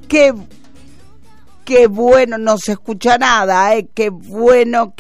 Qué bueno, no se escucha nada, qué bueno,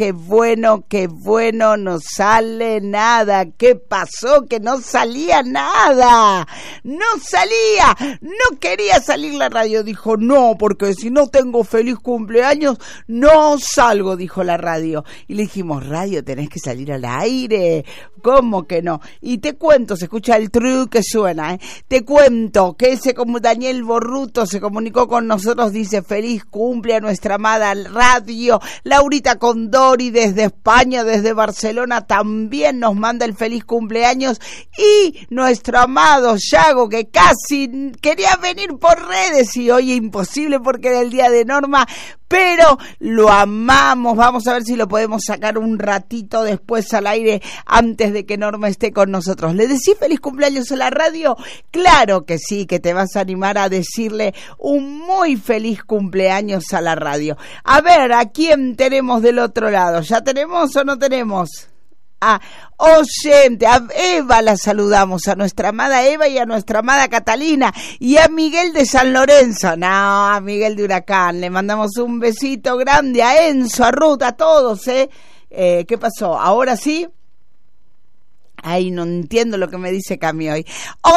no sale nada. ¿Qué pasó? Que no salía nada, no quería salir la radio. Dijo, no, porque si no tengo feliz cumpleaños, no salgo, dijo la radio. Y le dijimos, radio, tenés que salir al aire. ¿Cómo que no? Y te cuento, se escucha el tru que suena, Te cuento que Daniel Borruto se comunicó con nosotros, dice, feliz cumple a nuestra amada radio. Laurita Condori desde España, desde Barcelona, también nos manda el feliz cumpleaños. Y nuestro amado Yago, que casi quería venir por redes y hoy es imposible porque era el día de Norma, pero lo amamos. Vamos a ver si lo podemos sacar un ratito después al aire antes de que Norma esté con nosotros. ¿Le decís feliz cumpleaños a la radio? Claro que sí, que te vas a animar a decirle un muy feliz cumpleaños a la radio. A ver, ¿a quién tenemos del otro lado? ¿Ya tenemos o no tenemos? Oyente, a Eva la saludamos, a nuestra amada Eva y a nuestra amada Catalina y a Miguel de San Lorenzo, a Miguel de Huracán, le mandamos un besito grande, a Enzo, a Ruth, a todos, ¿qué pasó? ¿Ahora sí? Ay, no entiendo lo que me dice Cami hoy.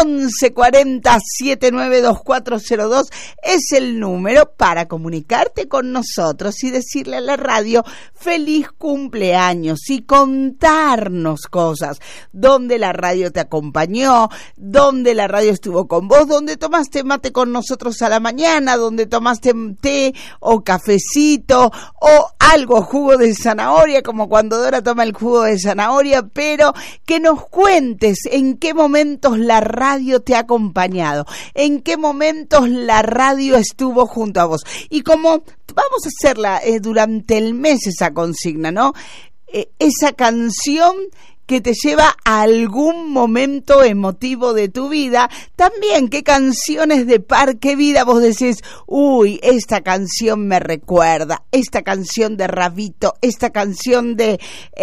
1140-792402 es el número para comunicarte con nosotros y decirle a la radio feliz cumpleaños y contarnos cosas. Dónde la radio te acompañó, dónde la radio estuvo con vos, dónde tomaste mate con nosotros a la mañana, dónde tomaste té o cafecito o algo, jugo de zanahoria, como cuando Dora toma el jugo de zanahoria, pero que nos cuentes en qué momentos la radio te ha acompañado, en qué momentos la radio estuvo junto a vos. Y como vamos a hacerla durante el mes esa consigna, ¿no? Esa canción que te lleva a algún momento emotivo de tu vida. También, ¿qué canciones de Parque Vida vos decís, uy, esta canción me recuerda, esta canción de Rabito, esta canción de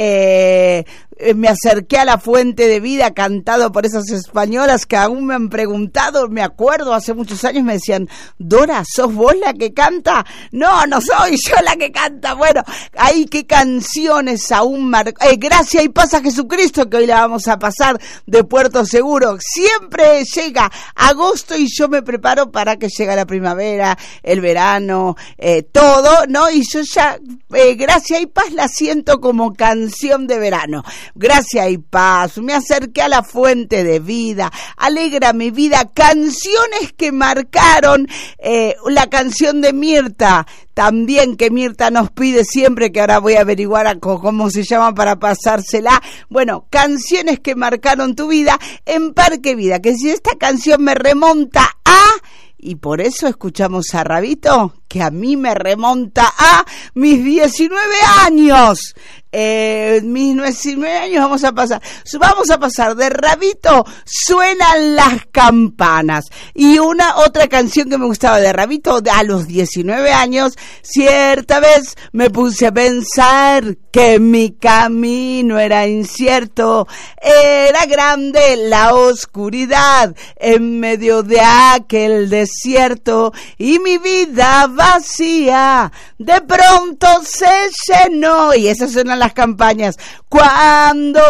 me acerqué a la fuente de vida, cantado por esas españolas que aún me han preguntado, me acuerdo, hace muchos años me decían, Dora, ¿sos vos la que canta? No, no soy yo la que canta. Bueno, ahí qué canciones aún Gracia y paz a Jesucristo, que hoy la vamos a pasar de Puerto Seguro. Siempre llega agosto y yo me preparo para que llegue la primavera, el verano, todo, ¿no? Y yo ya, Gracia y paz la siento como canción de verano. Gracia y paz, me acerqué a la fuente de vida, alegra mi vida, canciones que marcaron, la canción de Mirta, también que Mirta nos pide siempre, que ahora voy a averiguar cómo se llama para pasársela. Bueno, canciones que marcaron tu vida en Parque Vida, que si esta canción me remonta a... Y por eso escuchamos a Rabito, que a mí me remonta a mis 19 años. Mis 19 años vamos a pasar de Rabito, Suenan las campanas. Y otra canción que me gustaba de Rabito, a los 19 años, cierta vez me puse a pensar que mi camino era incierto, era grande la oscuridad en medio de aquel desierto y mi vida vacía de pronto se llenó. Y esas son las campañas. Cuando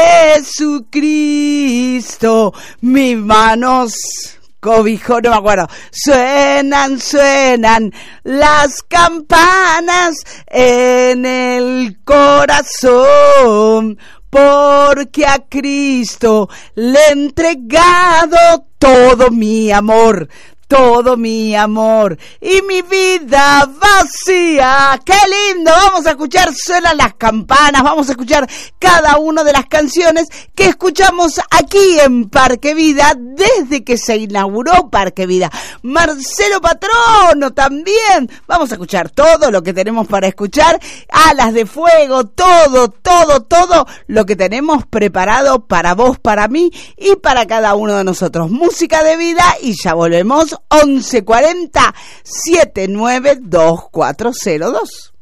Jesucristo mis manos cobijó, no me acuerdo. Suenan las campanas en el corazón, porque a Cristo le he entregado todo mi amor y mi vida vacía. ¡Qué lindo! Vamos a escuchar Suenan las campanas, vamos a escuchar cada una de las canciones que escuchamos aquí en Parque Vida desde que se inauguró Parque Vida. Marcelo Patrono también. Vamos a escuchar todo lo que tenemos para escuchar. Alas de Fuego, todo lo que tenemos preparado para vos, para mí y para cada uno de nosotros. Música de vida y ya volvemos. 1140-792402.